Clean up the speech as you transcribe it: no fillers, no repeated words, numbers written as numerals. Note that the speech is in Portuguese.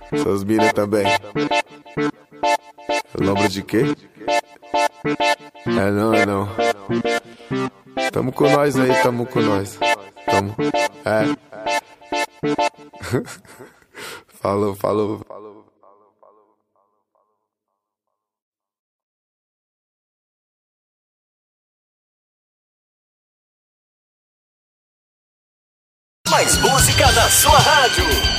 Seus mina também. Lombra de quê? É não, é não. Tamo com nós aí, tamo com nós. Tamo. É. Falou, falou. Mais música na sua rádio.